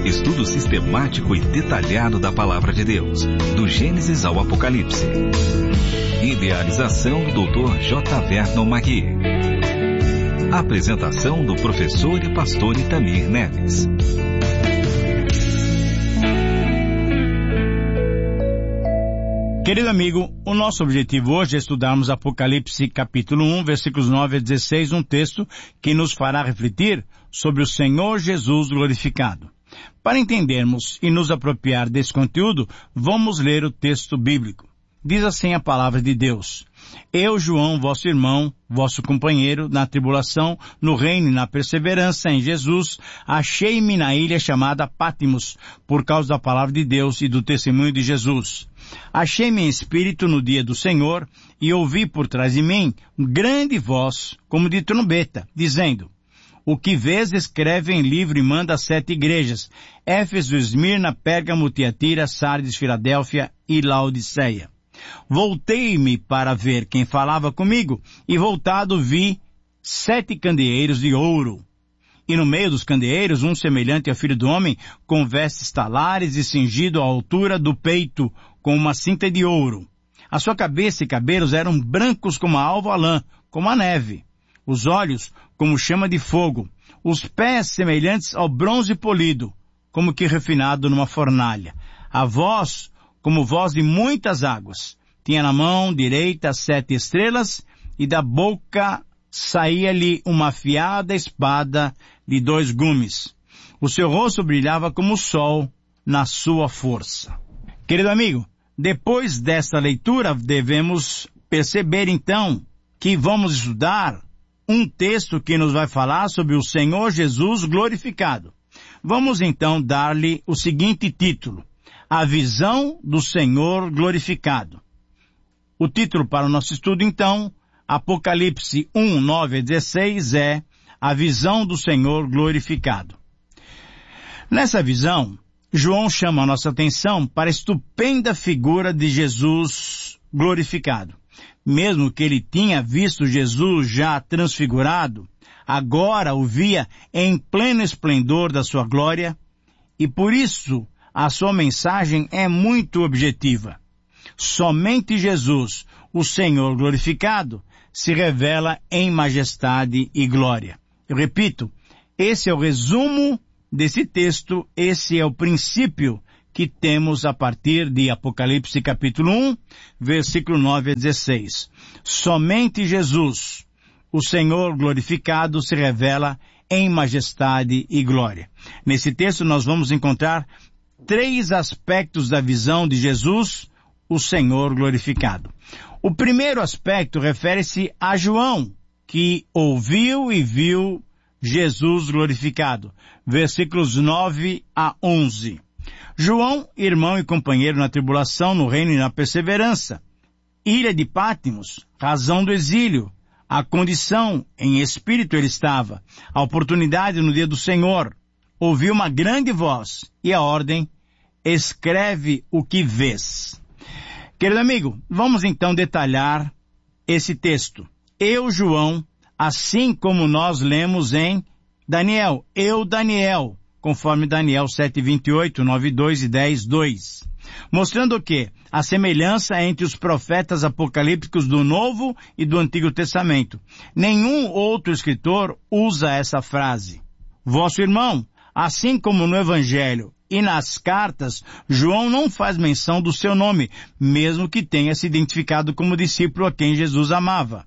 Estudo sistemático e detalhado da Palavra de Deus, do Gênesis ao Apocalipse. Idealização do Dr. J. Vernon Magui. Apresentação do professor e pastor Itamir Neves. Querido amigo, o nosso objetivo hoje é estudarmos Apocalipse capítulo 1, versículos 9 a 16, um texto que nos fará refletir sobre o Senhor Jesus glorificado. Para entendermos e nos apropriar desse conteúdo, vamos ler o texto bíblico. Diz assim a palavra de Deus: Eu, João, vosso irmão, vosso companheiro, na tribulação, no reino e na perseverança em Jesus, achei-me na ilha chamada Pátimos, por causa da palavra de Deus e do testemunho de Jesus. Achei-me em espírito no dia do Senhor, e ouvi por trás de mim grande voz, como de trombeta, dizendo: O que vês, escreve em livro e manda a 7 igrejas: Éfeso, Esmirna, Pérgamo, Tiatira, Sardes, Filadélfia e Laodiceia. Voltei-me para ver quem falava comigo, e voltado vi 7 candeeiros de ouro. E no meio dos candeeiros, um semelhante ao Filho do Homem, com vestes talares e cingido à altura do peito, com uma cinta de ouro. A sua cabeça e cabelos eram brancos como a alva lã, como a neve. Os olhos como chama de fogo. Os pés semelhantes ao bronze polido, como que refinado numa fornalha. A voz como voz de muitas águas. Tinha na mão direita 7 estrelas, e da boca saía-lhe uma afiada espada de 2 gumes. O seu rosto brilhava como o sol na sua força. Querido amigo, depois desta leitura devemos perceber então que vamos estudar um texto que nos vai falar sobre o Senhor Jesus glorificado. Vamos então dar-lhe o seguinte título: A visão do Senhor glorificado. O título para o nosso estudo, então, Apocalipse 1, 9 a 16, é A visão do Senhor glorificado. Nessa visão, João chama a nossa atenção para a estupenda figura de Jesus glorificado. Mesmo que ele tinha visto Jesus já transfigurado, agora o via em pleno esplendor da sua glória, e por isso a sua mensagem é muito objetiva. Somente Jesus, o Senhor glorificado, se revela em majestade e glória. Eu repito, esse é o resumo desse texto, esse é o princípio que temos a partir de Apocalipse capítulo 1, versículo 9 a 16. Somente Jesus, o Senhor glorificado, se revela em majestade e glória. Nesse texto nós vamos encontrar 3 aspectos da visão de Jesus, o Senhor glorificado. O primeiro aspecto refere-se a João, que ouviu e viu Jesus glorificado. Versículos 9 a 11. João, irmão e companheiro na tribulação, no reino e na perseverança. Ilha de Pátimos, razão do exílio. A condição, em espírito ele estava. A oportunidade no dia do Senhor. Ouviu uma grande voz e a ordem: escreve o que vês. Querido amigo, vamos então detalhar esse texto. Eu, João, assim como nós lemos em Daniel, eu, Daniel, conforme Daniel 7:28, 9:2 e 10:2. Mostrando o quê? A semelhança entre os profetas apocalípticos do Novo e do Antigo Testamento. Nenhum outro escritor usa essa frase. Vosso irmão, assim como no Evangelho e nas cartas, João não faz menção do seu nome, mesmo que tenha se identificado como discípulo a quem Jesus amava.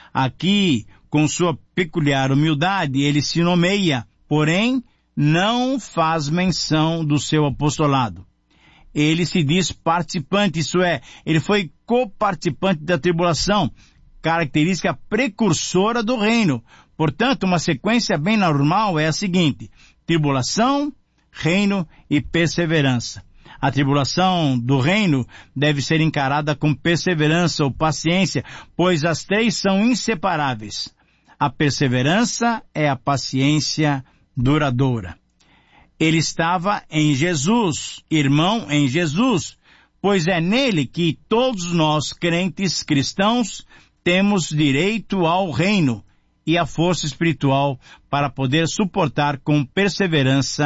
Aqui, com sua peculiar humildade, ele se nomeia, porém, não faz menção do seu apostolado. Ele se diz participante, isso é, ele foi coparticipante da tribulação, característica precursora do reino. Portanto, uma sequência bem normal é a seguinte: tribulação, reino e perseverança. A tribulação do reino deve ser encarada com perseverança ou paciência, pois as 3 são inseparáveis. A perseverança é a paciência duradoura. Ele estava em Jesus, irmão em Jesus, pois é nele que todos nós, crentes cristãos, temos direito ao reino e à força espiritual para poder suportar com perseverança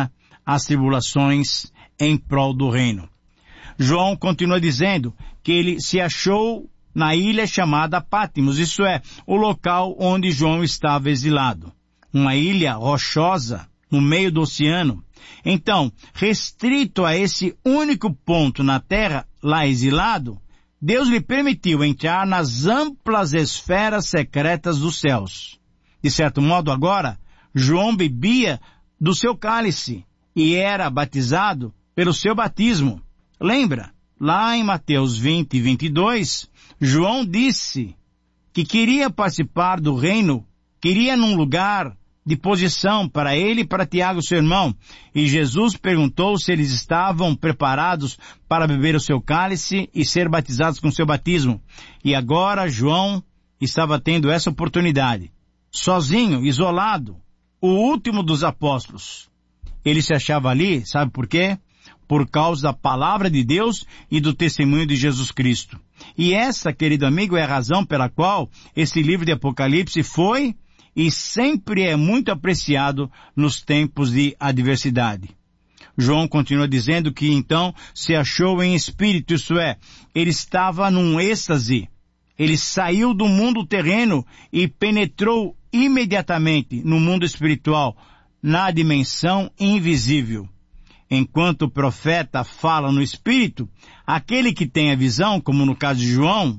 as tribulações em prol do reino. João continua dizendo que ele se achou na ilha chamada Pátimos, isso é, o local onde João estava exilado. Uma ilha rochosa no meio do oceano. Então, restrito a esse único ponto na terra, lá exilado, Deus lhe permitiu entrar nas amplas esferas secretas dos céus. De certo modo, agora, João bebia do seu cálice e era batizado pelo seu batismo. Lembra? Lá em Mateus 20 e 22, João disse que queria participar do reino, queria num lugar de posição para ele e para Tiago, seu irmão. E Jesus perguntou se eles estavam preparados para beber o seu cálice e ser batizados com seu batismo. E agora João estava tendo essa oportunidade. Sozinho, isolado, o último dos apóstolos. Ele se achava ali, sabe por quê? Por causa da palavra de Deus e do testemunho de Jesus Cristo. E essa, querido amigo, é a razão pela qual esse livro de Apocalipse foi e sempre é muito apreciado nos tempos de adversidade. João continua dizendo que então se achou em espírito, isso é, ele estava num êxtase. Ele saiu do mundo terreno e penetrou imediatamente no mundo espiritual, na dimensão invisível. Enquanto o profeta fala no espírito, aquele que tem a visão, como no caso de João,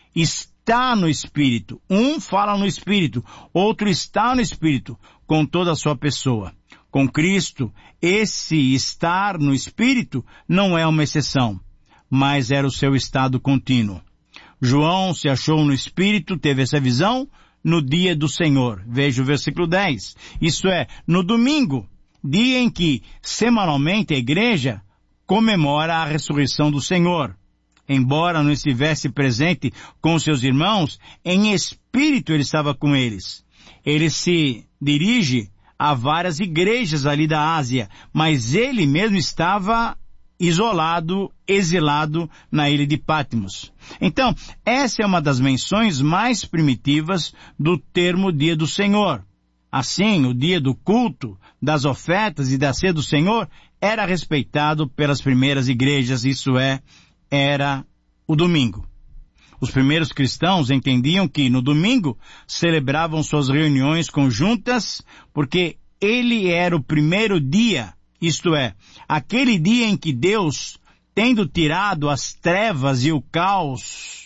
está no Espírito. Um fala no Espírito, outro está no Espírito, com toda a sua pessoa. Com Cristo, esse estar no Espírito não é uma exceção, mas era o seu estado contínuo. João se achou no Espírito, teve essa visão no dia do Senhor. Veja o versículo 10. Isso é, no domingo, dia em que, semanalmente, a igreja comemora a ressurreição do Senhor. Embora não estivesse presente com seus irmãos, em espírito ele estava com eles. Ele se dirige a várias igrejas ali da Ásia, mas ele mesmo estava isolado, exilado na ilha de Pátimos. Então, essa é uma das menções mais primitivas do termo Dia do Senhor. Assim, o dia do culto, das ofertas e da ceia do Senhor era respeitado pelas primeiras igrejas, isso é, era o domingo. Os primeiros cristãos entendiam que no domingo celebravam suas reuniões conjuntas porque ele era o primeiro dia, isto é, aquele dia em que Deus, tendo tirado as trevas e o caos,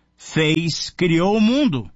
criou o mundo.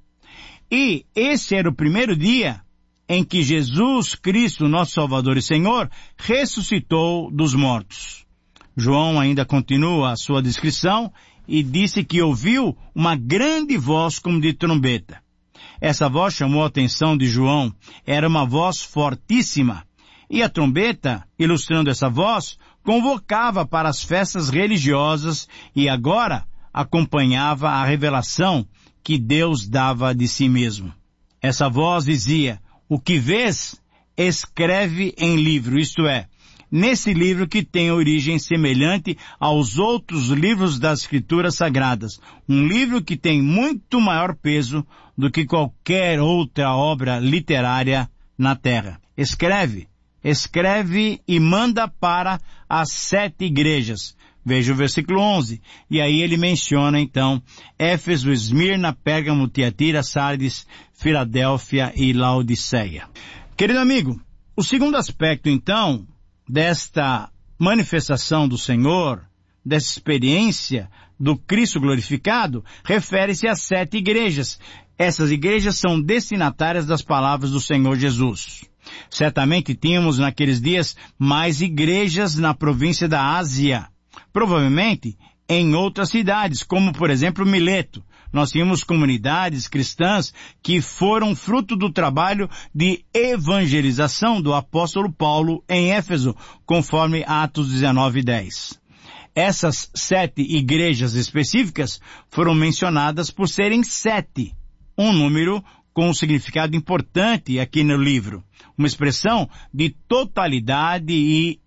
E esse era o primeiro dia em que Jesus Cristo, nosso Salvador e Senhor, ressuscitou dos mortos. João ainda continua a sua descrição e disse que ouviu uma grande voz como de trombeta. Essa voz chamou a atenção de João. Era uma voz fortíssima. E a trombeta, ilustrando essa voz, convocava para as festas religiosas e agora acompanhava a revelação que Deus dava de si mesmo. Essa voz dizia: o que vês, escreve em livro, isto é, nesse livro que tem origem semelhante aos outros livros das Escrituras Sagradas, um livro que tem muito maior peso do que qualquer outra obra literária na terra. Escreve e manda para as 7 igrejas. Veja o versículo 11, e aí ele menciona então Éfeso, Esmirna, Pérgamo, Tiatira, Sardes, Filadélfia e Laodiceia. Querido amigo, o segundo aspecto então desta manifestação do Senhor, dessa experiência do Cristo glorificado, refere-se às 7 igrejas. Essas igrejas são destinatárias das palavras do Senhor Jesus. Certamente tínhamos naqueles dias mais igrejas na província da Ásia, provavelmente em outras cidades, como por exemplo Mileto. Nós tínhamos comunidades cristãs que foram fruto do trabalho de evangelização do apóstolo Paulo em Éfeso, conforme Atos 19:10. Essas 7 igrejas específicas foram mencionadas por serem 7, um número com um significado importante aqui no livro, uma expressão de totalidade e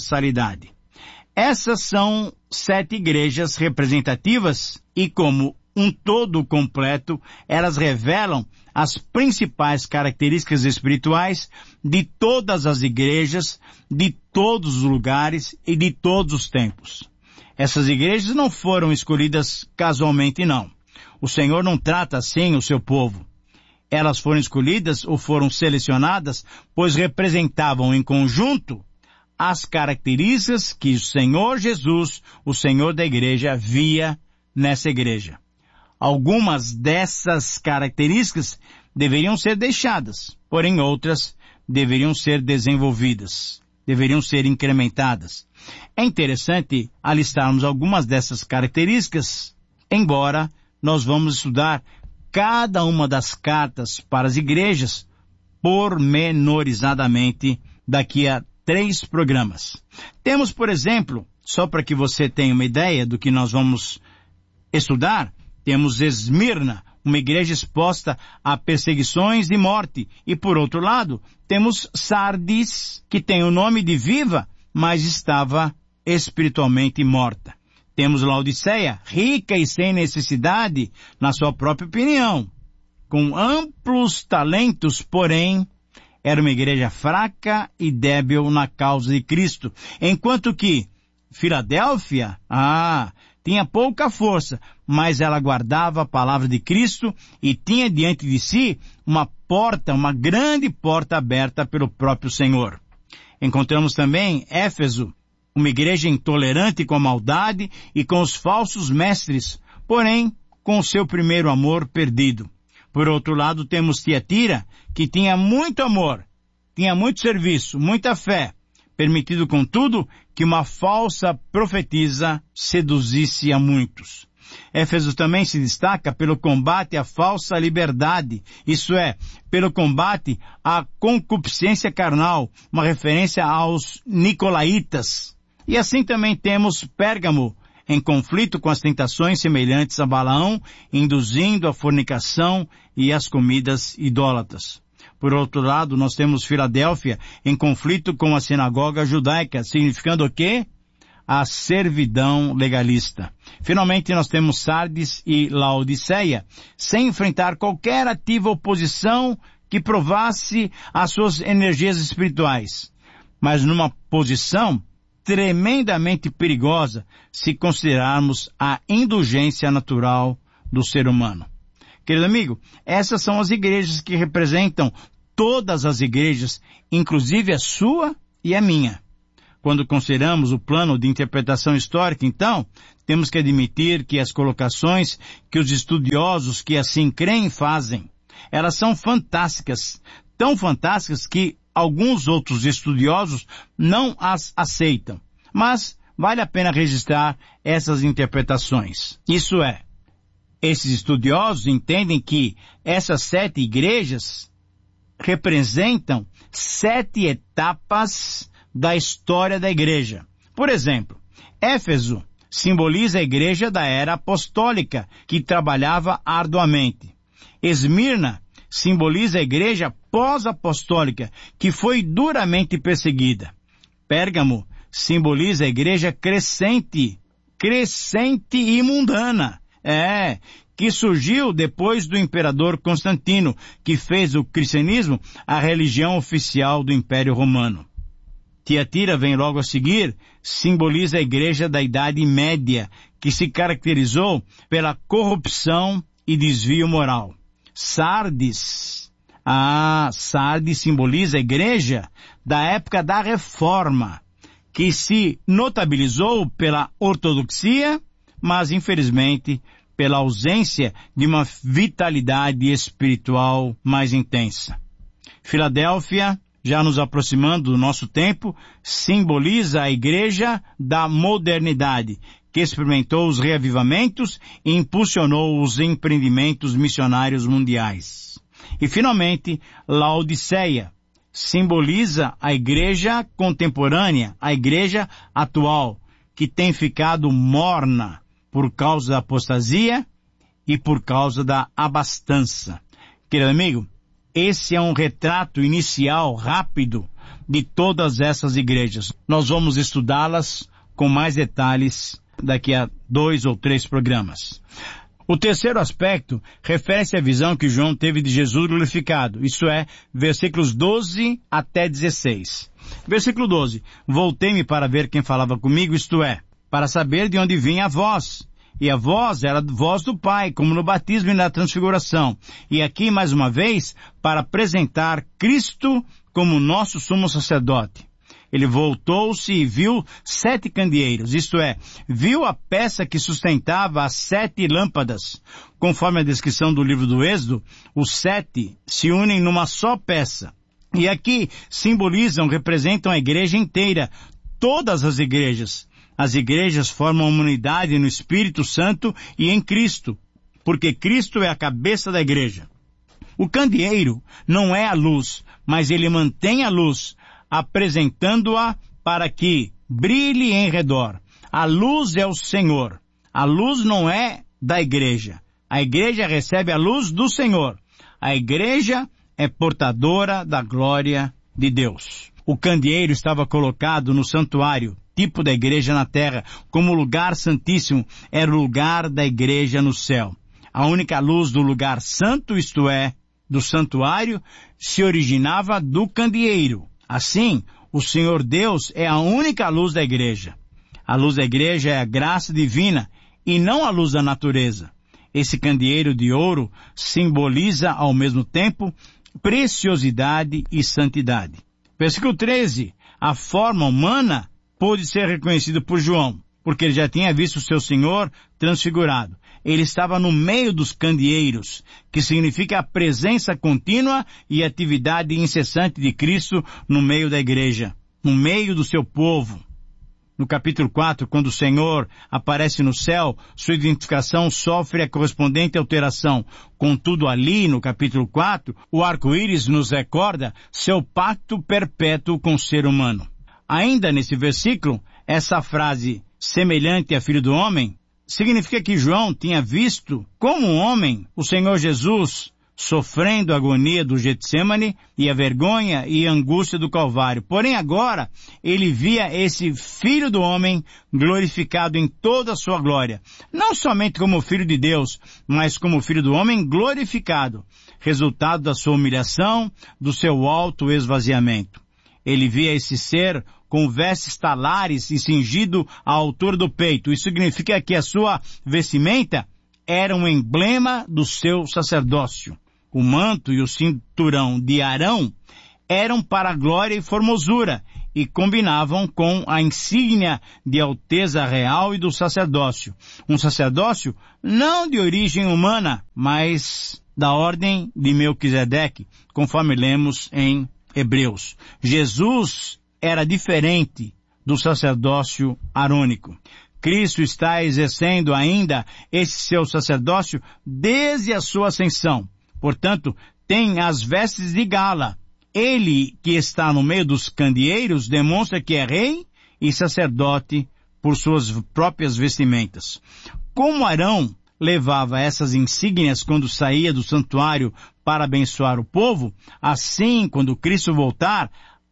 universalidade. Essas são 7 igrejas representativas e como um todo completo, elas revelam as principais características espirituais de todas as igrejas, de todos os lugares e de todos os tempos. Essas igrejas não foram escolhidas casualmente, não. O Senhor não trata assim o seu povo. Elas foram escolhidas ou foram selecionadas, pois representavam em conjunto as características que o Senhor Jesus, o Senhor da igreja, via nessa igreja. Algumas dessas características deveriam ser deixadas, porém outras deveriam ser desenvolvidas, deveriam ser incrementadas. É interessante alistarmos algumas dessas características, embora nós vamos estudar cada uma das cartas para as igrejas pormenorizadamente daqui a 3 programas. Temos, por exemplo, só para que você tenha uma ideia do que nós vamos estudar, temos Esmirna, uma igreja exposta a perseguições e morte. E por outro lado, temos Sardis, que tem o nome de viva, mas estava espiritualmente morta. Temos Laodiceia, rica e sem necessidade, na sua própria opinião, com amplos talentos, porém, era uma igreja fraca e débil na causa de Cristo. Enquanto que Filadélfia, tinha pouca força, mas ela guardava a palavra de Cristo e tinha diante de si uma grande porta aberta pelo próprio Senhor. Encontramos também Éfeso, uma igreja intolerante com a maldade e com os falsos mestres, porém com o seu primeiro amor perdido. Por outro lado, temos Tiatira, que tinha muito amor, tinha muito serviço, muita fé, permitido, contudo, que uma falsa profetisa seduzisse a muitos. Éfeso também se destaca pelo combate à falsa liberdade, isto é, pelo combate à concupiscência carnal, uma referência aos nicolaítas. E assim também temos Pérgamo, em conflito com as tentações semelhantes a Balaão, induzindo a fornicação e as comidas idólatras. Por outro lado, nós temos Filadélfia em conflito com a sinagoga judaica, significando o quê? A servidão legalista. Finalmente, nós temos Sardes e Laodiceia, sem enfrentar qualquer ativa oposição que provasse as suas energias espirituais, mas numa posição tremendamente perigosa se considerarmos a indulgência natural do ser humano. Querido amigo, essas são as igrejas que representam todas as igrejas, inclusive a sua e a minha. Quando consideramos o plano de interpretação histórica, então, temos que admitir que as colocações que os estudiosos que assim creem fazem, elas são fantásticas, tão fantásticas que alguns outros estudiosos não as aceitam. Mas vale a pena registrar essas interpretações. Isso é, esses estudiosos entendem que essas 7 igrejas representam 7 etapas da história da igreja. Por exemplo, Éfeso simboliza a igreja da era apostólica, que trabalhava arduamente. Esmirna simboliza a igreja pós-apostólica, que foi duramente perseguida. Pérgamo simboliza a igreja crescente e mundana. Que surgiu depois do imperador Constantino, que fez o cristianismo a religião oficial do Império Romano. Tiatira vem logo a seguir, simboliza a igreja da Idade Média, que se caracterizou pela corrupção e desvio moral. Sardes simboliza a igreja da época da Reforma, que se notabilizou pela ortodoxia, mas infelizmente pela ausência de uma vitalidade espiritual mais intensa. Filadélfia, já nos aproximando do nosso tempo, simboliza a igreja da modernidade, que experimentou os reavivamentos e impulsionou os empreendimentos missionários mundiais. E finalmente, Laodiceia simboliza a igreja contemporânea, a igreja atual, que tem ficado morna por causa da apostasia e por causa da abastança. Querido amigo, esse é um retrato inicial rápido de todas essas igrejas. Nós vamos estudá-las com mais detalhes daqui a 2 ou 3 programas. O terceiro aspecto refere-se à visão que João teve de Jesus glorificado, isto é, versículos 12 até 16. Versículo 12. Voltei-me para ver quem falava comigo, isto é, para saber de onde vinha a voz. E a voz era a voz do Pai, como no batismo e na transfiguração. E aqui, mais uma vez, para apresentar Cristo como nosso sumo sacerdote. Ele voltou-se e viu 7 candeeiros, isto é, viu a peça que sustentava as 7 lâmpadas. Conforme a descrição do livro do Êxodo, os 7 se unem numa só peça. E aqui representam a igreja inteira, todas as igrejas. As igrejas formam uma unidade no Espírito Santo e em Cristo, porque Cristo é a cabeça da igreja. O candeeiro não é a luz, mas ele mantém a luz, apresentando-a para que brilhe em redor. A luz é o Senhor. A luz não é da igreja. A igreja recebe a luz do Senhor. A igreja é portadora da glória de Deus. O candeeiro estava colocado no santuário, tipo da igreja na terra, como lugar santíssimo, era o lugar da igreja no céu. A única luz do lugar santo, isto é, do santuário, se originava do candeeiro. Assim, o Senhor Deus é a única luz da igreja. A luz da igreja é a graça divina e não a luz da natureza. Esse candeeiro de ouro simboliza ao mesmo tempo preciosidade e santidade. Versículo 13. A forma humana pôde ser reconhecida por João, porque ele já tinha visto o seu Senhor transfigurado. Ele estava no meio dos candeeiros, que significa a presença contínua e atividade incessante de Cristo no meio da igreja, no meio do seu povo. No capítulo 4, quando o Senhor aparece no céu, sua identificação sofre a correspondente alteração. Contudo, ali, no capítulo 4, o arco-íris nos recorda seu pacto perpétuo com o ser humano. Ainda nesse versículo, essa frase, semelhante a filho do homem, significa que João tinha visto como um homem o Senhor Jesus sofrendo a agonia do Getsêmani e a vergonha e a angústia do Calvário. Porém agora ele via esse Filho do Homem glorificado em toda a sua glória. Não somente como Filho de Deus, mas como Filho do Homem glorificado, resultado da sua humilhação, do seu alto esvaziamento. Ele via esse ser com vestes talares e cingido à altura do peito. Isso significa que a sua vestimenta era um emblema do seu sacerdócio. O manto e o cinturão de Arão eram para glória e formosura e combinavam com a insígnia de alteza real e do sacerdócio. Um sacerdócio não de origem humana, mas da ordem de Melquisedeque, conforme lemos em Hebreus. Jesus era diferente do sacerdócio arônico. Cristo está exercendo ainda esse seu sacerdócio desde a sua ascensão. Portanto, tem as vestes de gala. Ele que está no meio dos candeeiros demonstra que é rei e sacerdote por suas próprias vestimentas. Como Arão levava essas insígnias quando saía do santuário para abençoar o povo, assim, quando Cristo voltar,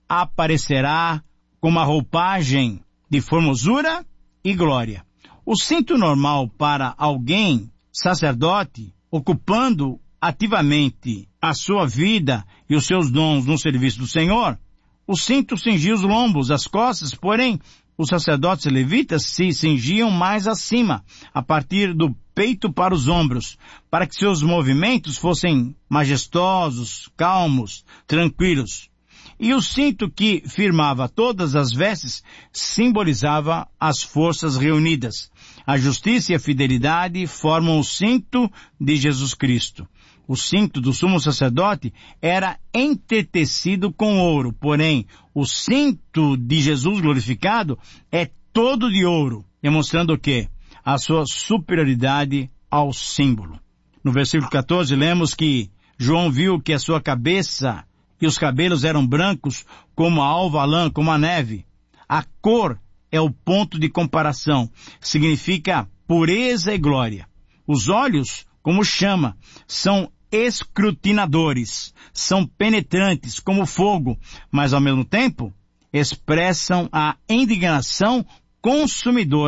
aparecerá com uma roupagem de formosura e glória. O cinto normal para alguém, sacerdote, ocupando ativamente a sua vida e os seus dons no serviço do Senhor, o cinto cingia os lombos, as costas, porém, os sacerdotes levitas se cingiam mais acima, a partir do peito para os ombros, para que seus movimentos fossem majestosos, calmos, tranquilos. E o cinto que firmava todas as vestes simbolizava as forças reunidas. A justiça e a fidelidade formam o cinto de Jesus Cristo. O cinto do sumo sacerdote era entretecido com ouro, porém, o cinto de Jesus glorificado é todo de ouro, demonstrando o quê? A sua superioridade ao símbolo. No versículo 14, lemos que João viu que a sua cabeça e os cabelos eram brancos como a alva lã, como a neve. A cor é o ponto de comparação, significa pureza e glória. Os olhos, como chama, são escrutinadores, são penetrantes como fogo, mas ao mesmo tempo expressam a indignação consumidora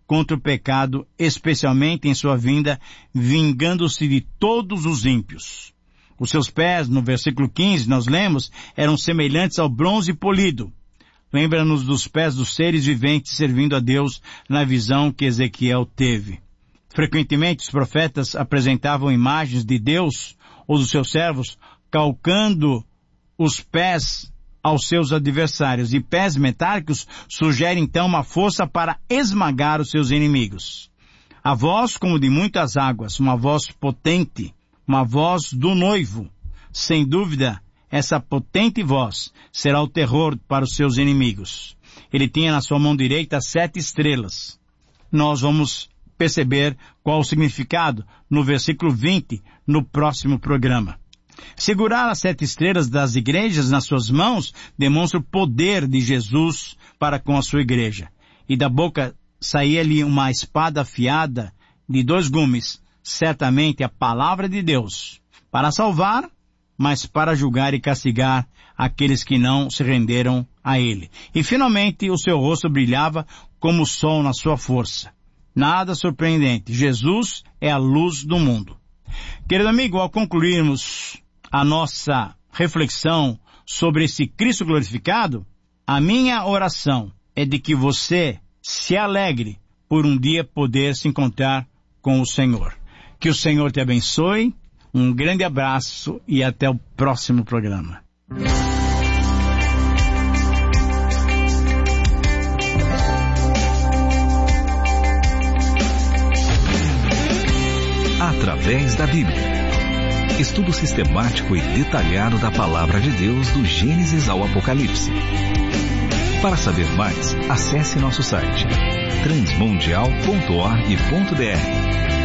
contra o pecado, especialmente em sua vinda, vingando-se de todos os ímpios. Os seus pés, no versículo 15, nós lemos, eram semelhantes ao bronze polido. Lembra-nos dos pés dos seres viventes servindo a Deus na visão que Ezequiel teve. Frequentemente os profetas apresentavam imagens de Deus ou dos seus servos, calcando os pés aos seus adversários, e pés metálicos sugerem então uma força para esmagar os seus inimigos. A voz como de muitas águas, uma voz potente, uma voz do noivo. Sem dúvida, essa potente voz será o terror para os seus inimigos. Ele tinha na sua mão direita 7 estrelas. Nós vamos perceber qual o significado no versículo 20, no próximo programa. Segurar as 7 estrelas das igrejas nas suas mãos demonstra o poder de Jesus para com a sua igreja. E da boca saía-lhe uma espada afiada de 2 gumes, certamente a palavra de Deus, para salvar, mas para julgar e castigar aqueles que não se renderam a ele. E finalmente o seu rosto brilhava como o sol na sua força. Nada surpreendente, Jesus é a luz do mundo. Querido amigo, ao concluirmos a nossa reflexão sobre esse Cristo glorificado, a minha oração é de que você se alegre por um dia poder se encontrar com o Senhor. Que o Senhor te abençoe, um grande abraço e até o próximo programa. Através da Bíblia. Estudo sistemático e detalhado da Palavra de Deus do Gênesis ao Apocalipse. Para saber mais, acesse nosso site transmundial.org.br.